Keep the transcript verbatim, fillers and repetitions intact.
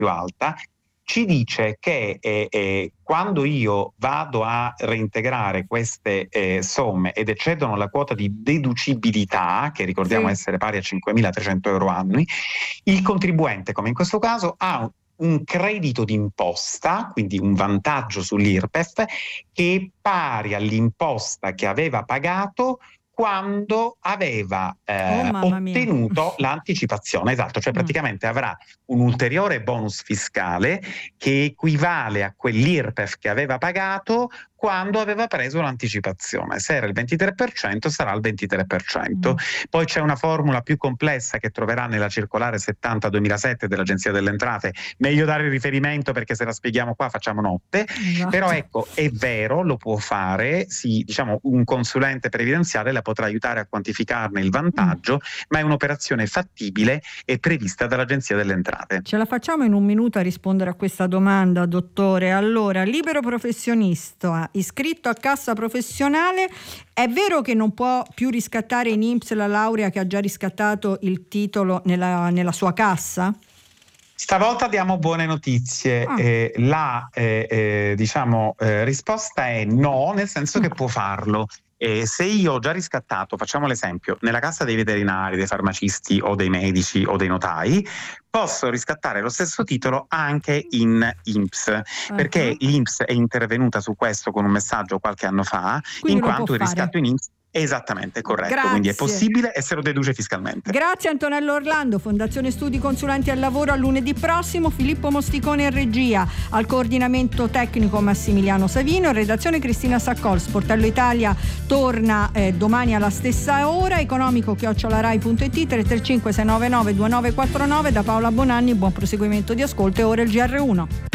più alta, ci dice che eh, eh, quando io vado a reintegrare queste eh, somme ed eccedono la quota di deducibilità, che ricordiamo Sì. essere pari a cinquemilatrecento euro annui, il contribuente, come in questo caso, ha un credito d'imposta, quindi un vantaggio sull'I R P E F, che è pari all'imposta che aveva pagato quando aveva eh, Oh, mamma mia. ottenuto l'anticipazione. Esatto, cioè Mm. praticamente avrà un ulteriore bonus fiscale che equivale a quell'I R P E F che aveva pagato quando aveva preso l'anticipazione. Se era il ventitré per cento sarà il ventitré per cento. Mm. Poi c'è una formula più complessa che troverà nella circolare settanta duemilasette dell'Agenzia delle Entrate. Meglio dare il riferimento, perché se la spieghiamo qua facciamo notte. Esatto. Però ecco, è vero, lo può fare, sì, diciamo, un consulente previdenziale la potrà aiutare a quantificarne il vantaggio, mm. ma è un'operazione fattibile e prevista dall'Agenzia delle Entrate. Ce la facciamo in un minuto a rispondere a questa domanda, dottore? Allora, libero professionista iscritto a cassa professionale, è vero che non può più riscattare in I N P S la laurea che ha già riscattato il titolo nella, nella sua cassa? Stavolta diamo buone notizie. Ah. Eh, la eh, eh, diciamo, eh, risposta è no, nel senso che può farlo. Eh, se io ho già riscattato, facciamo l'esempio, nella cassa dei veterinari, dei farmacisti o dei medici o dei notai, posso riscattare lo stesso titolo anche in I N P S, uh-huh. perché l'I N P S è intervenuta su questo con un messaggio qualche anno fa, quindi in quanto il riscatto in I N P S esattamente, corretto. Grazie. Quindi è possibile e se lo deduce fiscalmente. Grazie Antonello Orlando, Fondazione Studi Consulenti al Lavoro. A lunedì prossimo Filippo Mosticone in regia, al coordinamento tecnico Massimiliano Savino, in redazione Cristina Saccol. Sportello Italia torna eh, domani alla stessa ora. Economico chiocciolarai punto it, tre tre cinque sei nove nove due nove quattro nove. Da Paola Bonanni, buon proseguimento di ascolto e ora il G R uno.